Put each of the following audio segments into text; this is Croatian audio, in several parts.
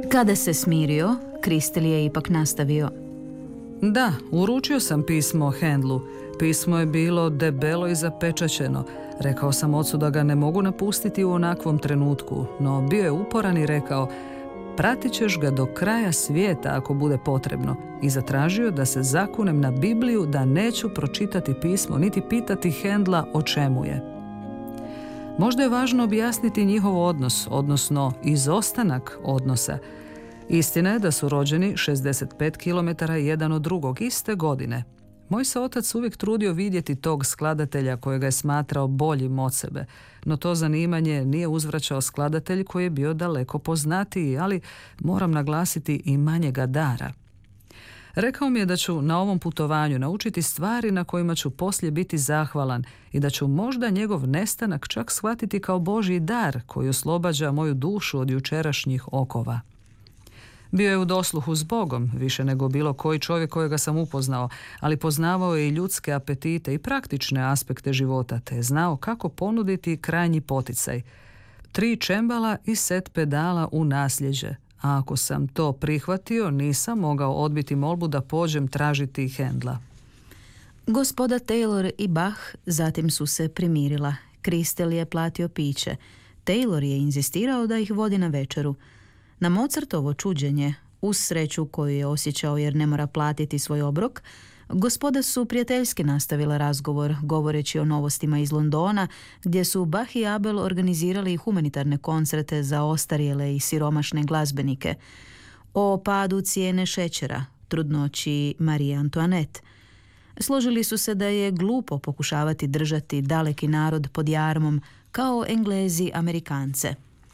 Kada se smirio, Kristel je ipak nastavio. Da, uručio sam pismo Handlu. Pismo je bilo debelo i zapečaćeno. Rekao sam ocu da ga ne mogu napustiti u onakvom trenutku, no bio je uporan i rekao: pratit ćeš ga do kraja svijeta ako bude potrebno, i zatražio da se zakunem na Bibliju da neću pročitati pismo niti pitati Handla o čemu je. Možda je važno objasniti njihov odnos, odnosno izostanak odnosa. Istina je da su rođeni 65 km jedan od drugog iste godine. Moj se otac uvijek trudio vidjeti tog skladatelja kojega je smatrao boljim od sebe, no to zanimanje nije uzvraćao skladatelj koji je bio daleko poznatiji, ali moram naglasiti i manjega dara. Rekao mi je da ću na ovom putovanju naučiti stvari na kojima ću poslije biti zahvalan i da ću možda njegov nestanak čak shvatiti kao Božji dar koji oslobađa moju dušu od jučerašnjih okova. Bio je u dosluhu s Bogom, više nego bilo koji čovjek kojega sam upoznao, ali poznavao je i ljudske apetite i praktične aspekte života, te je znao kako ponuditi krajnji poticaj. 3 čembala i set pedala u nasljeđe, a ako sam to prihvatio, nisam mogao odbiti molbu da pođem tražiti Handla. Gospoda Taylor i Bach zatim su se primirila. Kristel je platio piće. Taylor je inzistirao da ih vodi na večeru. Na Mozartovo čuđenje, uz sreću koju je osjećao jer ne mora platiti svoj obrok, gospoda su prijateljski nastavila razgovor, govoreći o novostima iz Londona, gdje su Bach i Abel organizirali humanitarne koncerte za ostarjele i siromašne glazbenike, o padu cijene šećera, trudnoći Marie Antoinette. Složili su se da je glupo pokušavati držati daleki narod pod jarmom kao Englezi Amerikance.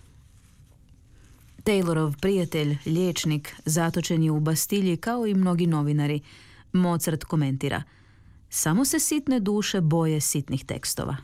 Taylorov prijatelj, liječnik, zatočen je u Bastilji kao i mnogi novinari. Mozart komentira: samo se sitne duše boje sitnih tekstova.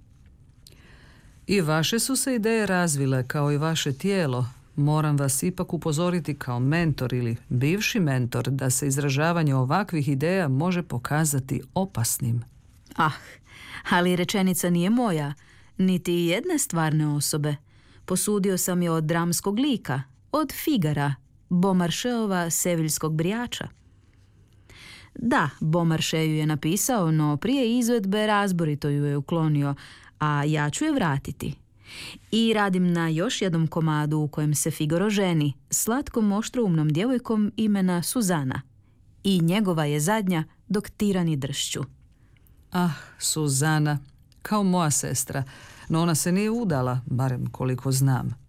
I vaše su se ideje razvile kao i vaše tijelo. Moram vas ipak upozoriti kao mentor ili bivši mentor da se izražavanje ovakvih ideja može pokazati opasnim. Ali rečenica nije moja, niti jedne stvarne osobe. Posudio sam je od dramskog lika, od Figara, Beaumarchaisova seviljskog brijača. Da, Beaumarchais ju je napisao, no prije izvedbe razborito ju je uklonio, a ja ću je vratiti. I radim na još jednom komadu u kojem se Figaro ženi, slatkom oštroumnom djevojkom imena Suzana. I njegova je zadnja dok tirani dršću. Suzana, kao moja sestra, no ona se nije udala, barem koliko znam.